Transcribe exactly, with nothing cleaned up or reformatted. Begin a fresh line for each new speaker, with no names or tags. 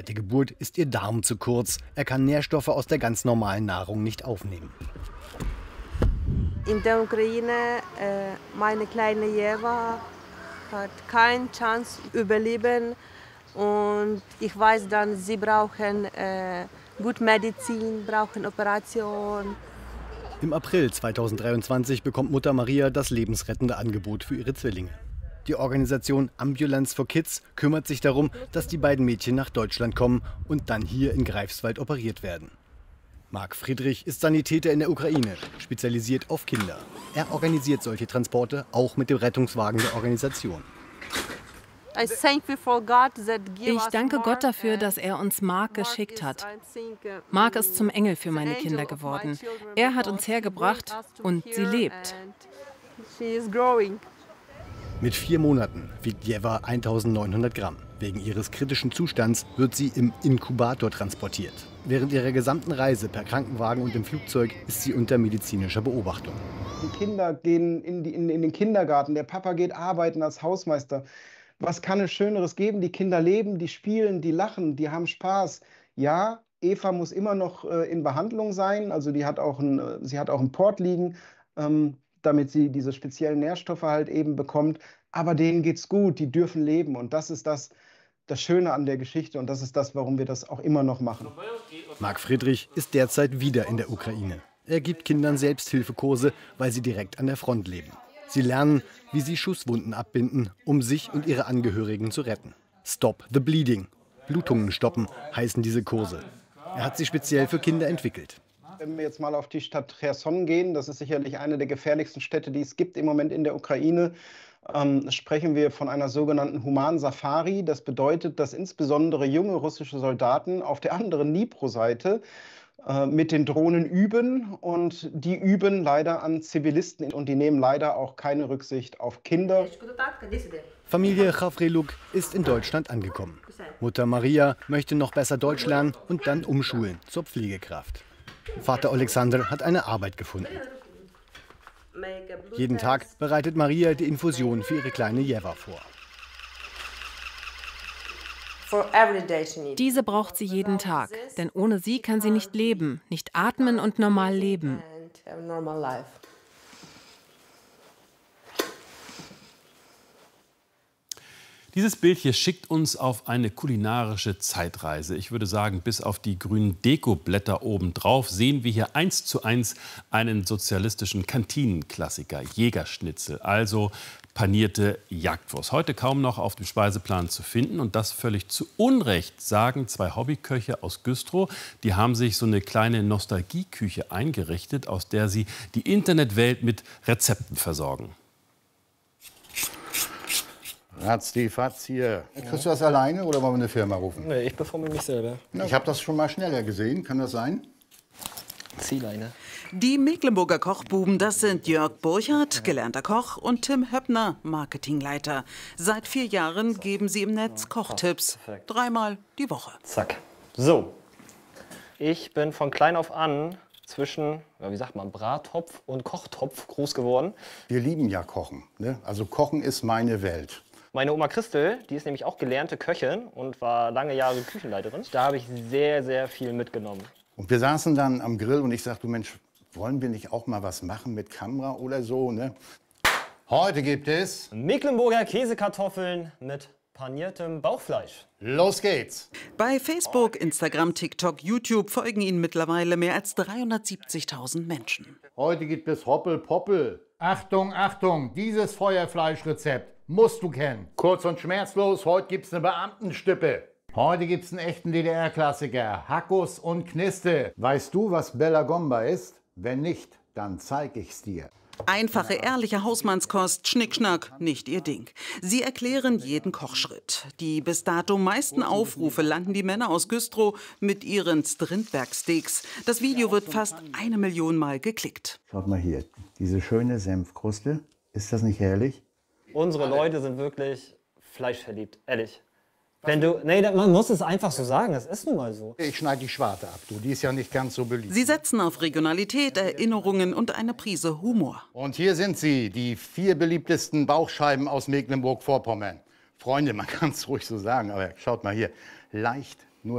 der Geburt ist ihr Darm zu kurz. Er kann Nährstoffe aus der ganz normalen Nahrung nicht aufnehmen.
In der Ukraine, äh, meine kleine Eva hat keine Chance überleben. Und ich weiß dann, sie brauchen äh, gut Medizin, brauchen Operation.
Im April zweitausenddreiundzwanzig bekommt Mutter Maria das lebensrettende Angebot für ihre Zwillinge. Die Organisation Ambulance for Kids kümmert sich darum, dass die beiden Mädchen nach Deutschland kommen und dann hier in Greifswald operiert werden. Marc Friedrich ist Sanitäter in der Ukraine, spezialisiert auf Kinder. Er organisiert solche Transporte auch mit dem Rettungswagen der Organisation.
Ich danke Gott dafür, dass er uns Marc geschickt hat. Marc ist zum Engel für meine Kinder geworden. Er hat uns hergebracht und sie lebt.
Mit vier Monaten wiegt Jeva eintausendneunhundert Gramm. Wegen ihres kritischen Zustands wird sie im Inkubator transportiert. Während ihrer gesamten Reise per Krankenwagen und im Flugzeug ist sie unter medizinischer Beobachtung.
Die Kinder gehen in, die, in, in den Kindergarten, der Papa geht arbeiten als Hausmeister. Was kann es Schöneres geben? Die Kinder leben, die spielen, die lachen, die haben Spaß. Ja, Eva muss immer noch äh, in Behandlung sein, also die hat auch ein, äh, sie hat auch einen Port liegen, ähm, damit sie diese speziellen Nährstoffe halt eben bekommt. Aber denen geht's gut, die dürfen leben und das ist das, das Schöne an der Geschichte und das ist das, warum wir das auch immer noch machen.
Marc Friedrich ist derzeit wieder in der Ukraine. Er gibt Kindern Selbsthilfekurse, weil sie direkt an der Front leben. Sie lernen, wie sie Schusswunden abbinden, um sich und ihre Angehörigen zu retten. Stop the Bleeding. Blutungen stoppen heißen diese Kurse. Er hat sie speziell für Kinder entwickelt.
Wenn wir jetzt mal auf die Stadt Cherson gehen, das ist sicherlich eine der gefährlichsten Städte, die es gibt im Moment in der Ukraine, ähm, sprechen wir von einer sogenannten Human-Safari. Das bedeutet, dass insbesondere junge russische Soldaten auf der anderen Dnipro-Seite äh, mit den Drohnen üben und die üben leider an Zivilisten und die nehmen leider auch keine Rücksicht auf Kinder.
Familie Chavriluk ist in Deutschland angekommen. Mutter Maria möchte noch besser Deutsch lernen und dann umschulen zur Pflegekraft. Vater Alexander hat eine Arbeit gefunden. Jeden Tag bereitet Maria die Infusion für ihre kleine Jeva vor.
Diese braucht sie jeden Tag, denn ohne sie kann sie nicht leben, nicht atmen und normal leben.
Dieses Bild hier schickt uns auf eine kulinarische Zeitreise. Ich würde sagen, bis auf die grünen Dekoblätter obendrauf sehen wir hier eins zu eins einen sozialistischen Kantinenklassiker, Jägerschnitzel, also panierte Jagdwurst. Heute kaum noch auf dem Speiseplan zu finden und das völlig zu Unrecht, sagen zwei Hobbyköche aus Güstrow. Die haben sich so eine kleine Nostalgieküche eingerichtet, aus der sie die Internetwelt mit Rezepten versorgen.
Ratzi, Fatz hier. Kriegst du das alleine oder wollen wir eine Firma rufen?
Nee, ich beforme mich selber.
Ich habe das schon mal schneller gesehen. Kann das sein?
Ziehleine.
Die Mecklenburger Kochbuben, das sind Jörg Burchardt, gelernter Koch, und Tim Höppner, Marketingleiter. Seit vier Jahren geben sie im Netz Kochtipps. Dreimal die Woche.
Zack. So. Ich bin von klein auf an zwischen, ja, wie sagt man, Brattopf und Kochtopf groß geworden.
Wir lieben ja Kochen, ne? Also Kochen ist meine Welt.
Meine Oma Christel, die ist nämlich auch gelernte Köchin und war lange Jahre Küchenleiterin. Da habe ich sehr, sehr viel mitgenommen.
Und wir saßen dann am Grill und ich sagte, Mensch, wollen wir nicht auch mal was machen mit Kamera oder so, ne? Heute gibt es
Mecklenburger Käsekartoffeln mit paniertem Bauchfleisch.
Los geht's!
Bei Facebook, Instagram, TikTok, YouTube folgen ihnen mittlerweile mehr als dreihundertsiebzigtausend Menschen.
Heute gibt es Hoppel-Poppel. Achtung, Achtung, dieses Feuerfleischrezept musst du kennen. Kurz und schmerzlos, heute gibt's eine Beamtenstippe. Heute gibt's einen echten D D R-Klassiker, Hackus und Kniste. Weißt du, was Bella Gomba ist? Wenn nicht, dann zeig ich's dir.
Einfache, ehrliche Hausmannskost, Schnickschnack, nicht ihr Ding. Sie erklären jeden Kochschritt. Die bis dato meisten Aufrufe landen die Männer aus Güstrow mit ihren Strindberg-Steaks. Das Video wird fast eine Million Mal geklickt.
Schaut mal hier, diese schöne Senfkruste. Ist das nicht herrlich?
Unsere Leute sind wirklich fleischverliebt, ehrlich. Wenn du, nee, man muss es einfach so sagen, das ist nun mal so.
Ich schneide die Schwarte ab, du, die ist ja nicht ganz so beliebt.
Sie setzen auf Regionalität, Erinnerungen und eine Prise Humor.
Und hier sind sie, die vier beliebtesten Bauchscheiben aus Mecklenburg-Vorpommern. Freunde, man kann es ruhig so sagen, aber schaut mal hier, leicht